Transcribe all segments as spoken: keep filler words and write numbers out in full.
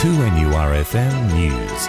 two N U R F M News.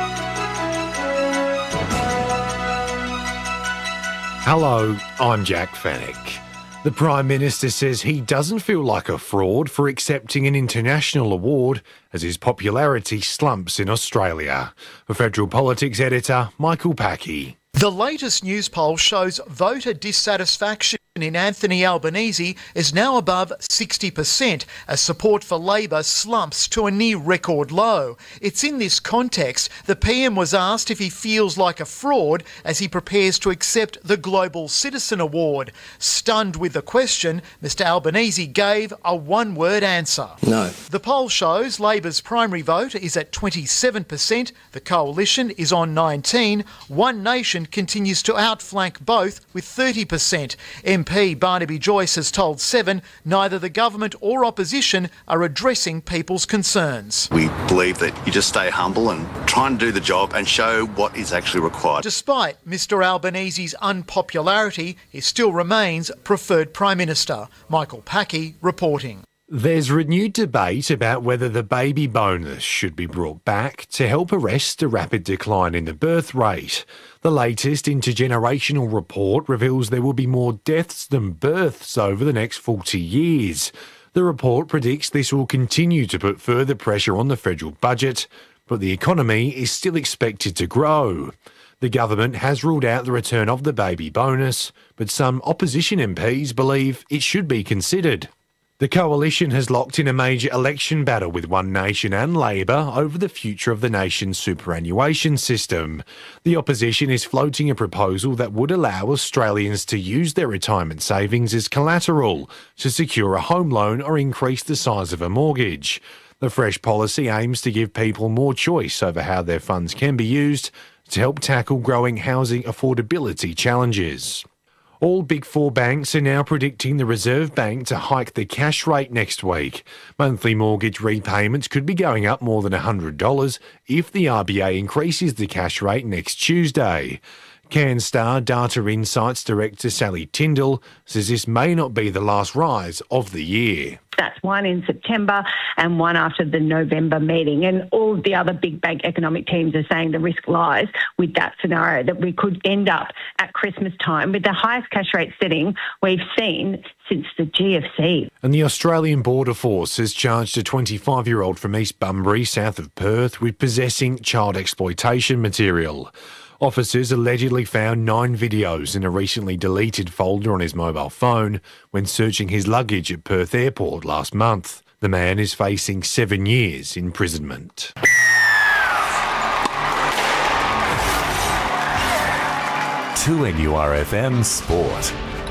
Hello, I'm Jack Fennick. The Prime Minister says he doesn't feel like a fraud for accepting an international award as his popularity slumps in Australia. For Federal Politics editor Michael Packey. The latest news poll shows voter dissatisfaction in Anthony Albanese is now above sixty percent as support for Labor slumps to a near record low. It's in this context the P M was asked if he feels like a fraud as he prepares to accept the Global Citizen Award. Stunned with the question, Mr Albanese gave a one-word answer. No. The poll shows Labor's primary vote is at twenty-seven percent, the Coalition is on nineteen percent, One Nation continues to outflank both with thirty percent. M P Barnaby Joyce has told Seven neither the government or opposition are addressing people's concerns. We believe that you just stay humble and try and do the job and show what is actually required. Despite Mr Albanese's unpopularity, he still remains preferred Prime Minister. Michael Packey reporting. There's renewed debate about whether the baby bonus should be brought back to help arrest a rapid decline in the birth rate. The latest intergenerational report reveals there will be more deaths than births over the next forty years. The report predicts this will continue to put further pressure on the federal budget, but the economy is still expected to grow. The government has ruled out the return of the baby bonus, but some opposition M Ps believe it should be considered. The Coalition has locked in a major election battle with One Nation and Labor over the future of the nation's superannuation system. The opposition is floating a proposal that would allow Australians to use their retirement savings as collateral to secure a home loan or increase the size of a mortgage. The fresh policy aims to give people more choice over how their funds can be used to help tackle growing housing affordability challenges. All Big Four banks are now predicting the Reserve Bank to hike the cash rate next week. Monthly mortgage repayments could be going up more than one hundred dollars if the R B A increases the cash rate next Tuesday. CanStar Data Insights Director Sally Tyndall says this may not be the last rise of the year. That's one in September and one after the November meeting. And all of the other big bank economic teams are saying the risk lies with that scenario, that we could end up at Christmas time with the highest cash rate setting we've seen since the G F C. And the Australian Border Force has charged a twenty-five-year-old from East Bunbury, south of Perth, with possessing child exploitation material. Officers allegedly found nine videos in a recently deleted folder on his mobile phone when searching his luggage at Perth Airport last month. The man is facing seven years imprisonment. two N U R F M Sport.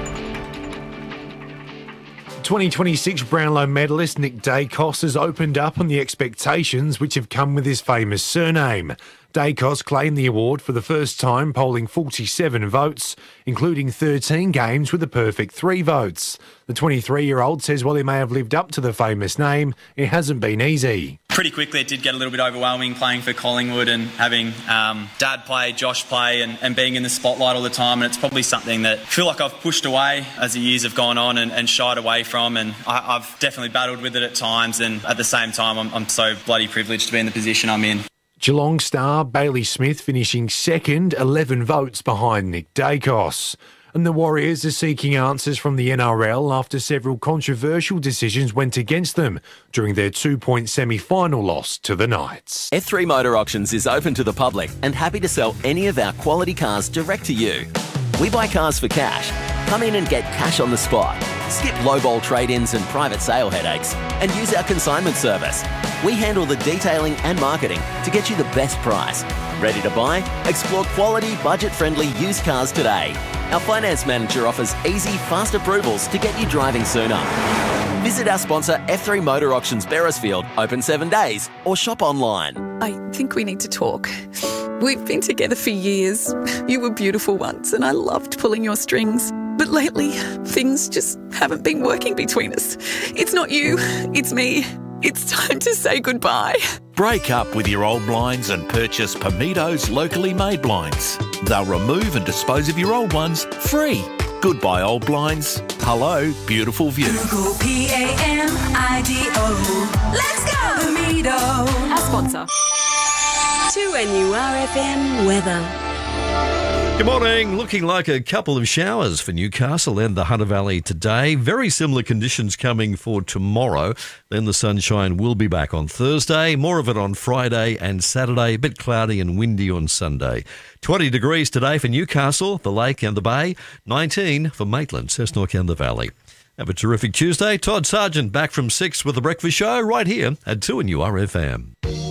twenty twenty-six Brownlow medalist Nick Daicos has opened up on the expectations which have come with his famous surname. Daicos claimed the award for the first time, polling forty-seven votes, including thirteen games with a perfect three votes. The twenty-three-year-old says while he may have lived up to the famous name, it hasn't been easy. Pretty quickly it did get a little bit overwhelming playing for Collingwood and having um, Dad play, Josh play and, and being in the spotlight all the time, and it's probably something that I feel like I've pushed away as the years have gone on and, and shied away from, and I, I've definitely battled with it at times, and at the same time I'm, I'm so bloody privileged to be in the position I'm in. Geelong star Bailey Smith finishing second, eleven votes behind Nick Daicos. And the Warriors are seeking answers from the N R L after several controversial decisions went against them during their two-point semi-final loss to the Knights. F three Motor Auctions is open to the public and happy to sell any of our quality cars direct to you. We buy cars for cash. Come in and get cash on the spot. Skip lowball trade-ins and private sale headaches and use our consignment service. We handle the detailing and marketing to get you the best price. Ready to buy? Explore quality, budget-friendly used cars today. Our finance manager offers easy, fast approvals to get you driving sooner. Visit our sponsor F three Motor Auctions Beresfield, open seven days, or shop online. I think we need to talk. We've been together for years. You were beautiful once and I loved pulling your strings. But lately, things just haven't been working between us. It's not you, it's me. It's time to say goodbye. Break up with your old blinds and purchase Pamido's locally made blinds. They'll remove and dispose of your old ones free. Goodbye old blinds. Hello, beautiful view. P A M I D O. Let's go! Pamido. Our sponsor sponsor. two N U R F M weather. Good morning. Looking like a couple of showers for Newcastle and the Hunter Valley today. Very similar conditions coming for tomorrow. Then the sunshine will be back on Thursday. More of it on Friday and Saturday. A bit cloudy and windy on Sunday. twenty degrees today for Newcastle, the Lake and the Bay. nineteen for Maitland, Cessnock and the Valley. Have a terrific Tuesday. Todd Sargent back from six with The Breakfast Show right here at two N U R F M.